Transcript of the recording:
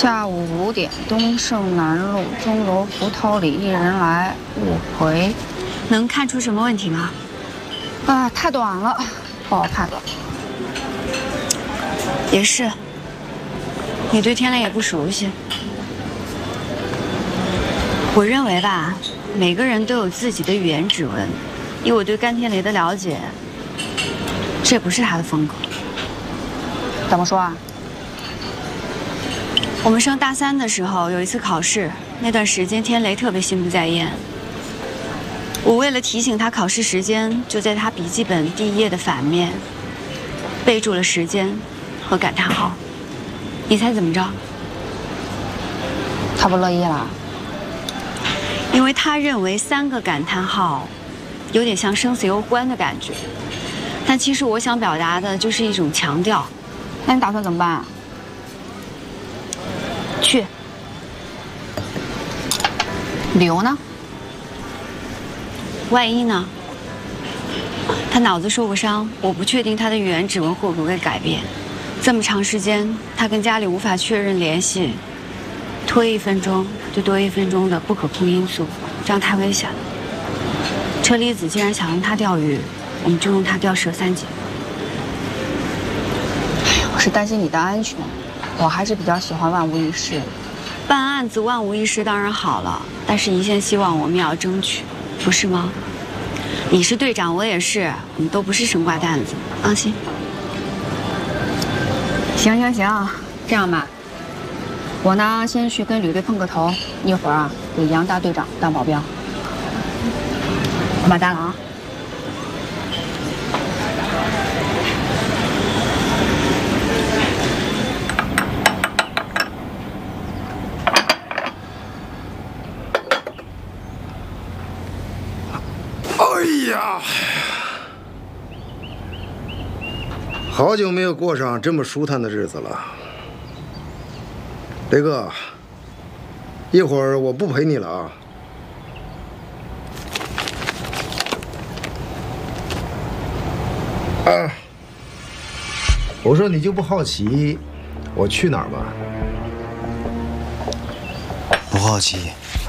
下午5点，东胜南路钟楼福涛里1人来，勿回。 能看出什么问题吗？ 啊，太短了，不好看。 也是，你对天雷也不熟悉。我认为吧，每个人都有自己的语言指纹。以我对甘天雷的了解，这不是他的风格。 怎么说啊？ 我们升大3的时候有一次考试，那段时间天雷特别心不在焉。我为了提醒他考试时间，就在他笔记本第1页的反面备注了时间和感叹号。你猜怎么着？ 他不乐意了， 因为他认为3个感叹号有点像生死攸关的感觉，但其实我想表达的就是一种强调。 那你打算怎么办啊？ 去。 留呢？ 万一呢？他脑子受过伤，我不确定他的语言指纹会不会改变。这么长时间，他跟家里无法确认联系，拖1分钟就多1分钟的不可控因素，这样太危险了。车厘子既然想用它钓鱼，我们就用它钓蛇3节。 我是担心你的安全，我还是比较喜欢万无一失。 办案子万无一失当然好了，但是一线希望我们也要争取，不是吗？你是队长，我也是，我们都不是生瓜蛋子，放心。 行，这样吧，我呢先去跟吕队碰个头，一会儿啊给杨大队长当保镖。我买单了啊。 哎呀，好久没有过上这么舒坦的日子了。雷哥，一会儿我不陪你了啊。啊，我说你就不好奇我去哪儿吗？ 不好奇。